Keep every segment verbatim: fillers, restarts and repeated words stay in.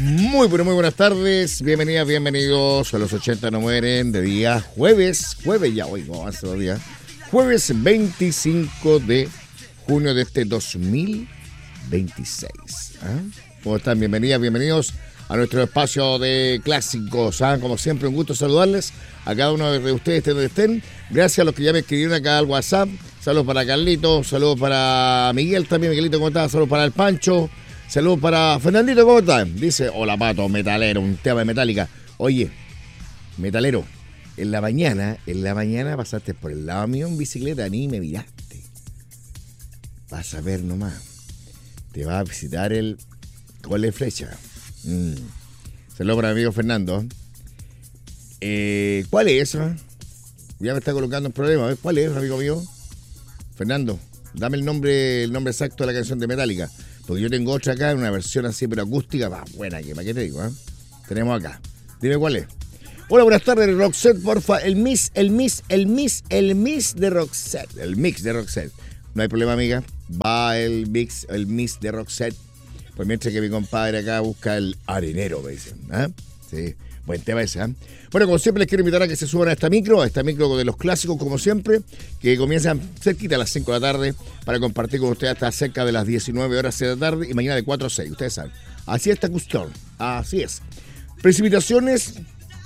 Muy, pero muy buenas tardes, bienvenidas, bienvenidos a Los ochenta no mueren de día jueves, jueves ya, oigo, hace dos días, jueves veinticinco de junio de este dos mil veintiséis. ¿eh? ¿Cómo están? Bienvenidas, bienvenidos a nuestro espacio de clásicos. ¿eh? Como siempre, un gusto saludarles a cada uno de ustedes, estén donde estén. Gracias a los que ya me escribieron acá al WhatsApp. Saludos para Carlito, saludos para Miguel también. Miguelito, ¿cómo estás? Saludos para el Pancho. Saludos para Fernandito, ¿cómo están? Dice, hola Pato, metalero, un tema de Metallica. Oye, metalero, en la mañana, en la mañana pasaste por el lado mío en bicicleta, ni me miraste. Vas a ver nomás. Te va a visitar el Cole Flecha. Mm. Saludos para mi amigo Fernando. Eh, ¿Cuál es esa? Ya me está colocando un problema. ¿Ves? ¿Cuál es, amigo mío? Fernando, dame el nombre, el nombre exacto de la canción de Metallica. Porque yo tengo otra acá, una versión así, pero acústica, va, buena, que ¿para qué te digo? ¿eh? Tenemos acá. Dime cuál es. Hola, buenas tardes, Roxette, porfa. El Miss, el Miss, el Miss, el Miss de Roxette. El mix de Roxette. No hay problema, amiga. Va el mix, el Miss de Roxette. Pues mientras que mi compadre acá busca el arenero, me dicen. ¿eh? Sí, buen tema ese, ¿eh? Bueno, como siempre les quiero invitar a que se suban a esta micro, a esta micro de los clásicos, como siempre, que comienzan cerquita a las cinco de la tarde para compartir con ustedes hasta cerca de las diecinueve horas de la tarde y mañana de cuatro a seis, ustedes saben. Así está cuestión, así es. Precipitaciones,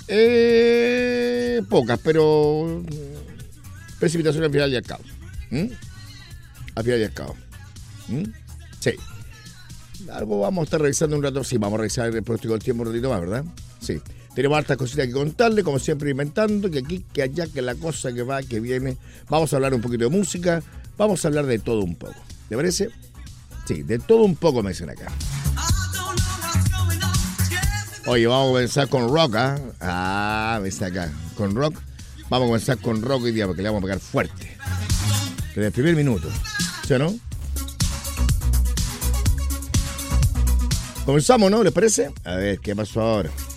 eh, pocas, pero precipitaciones al final y al cabo. ¿Mm? Al final y al cabo. ¿Mm? Sí. Algo vamos a estar revisando un rato, sí, vamos a revisar el pronóstico del tiempo un ratito más, ¿verdad? Sí. Tenemos hartas cositas que contarle, como siempre inventando, que aquí, que allá, que la cosa que va, que viene. Vamos a hablar un poquito de música, vamos a hablar de todo un poco. ¿Le parece? Sí, de todo un poco me dicen acá. Oye, vamos a comenzar con rock, ¿ah? ¿eh? Ah, me dice acá, con rock. Vamos a comenzar con rock hoy día porque le vamos a pegar fuerte. Desde el primer minuto, ¿sí o no? Comenzamos, ¿no? ¿Les parece? A ver, ¿qué pasó ahora?